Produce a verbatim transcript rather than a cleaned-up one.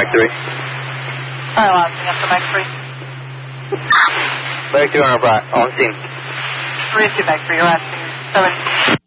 back three. Finalizing up to back three. Back three on our back, on scene. Three to back three, you're asking seven.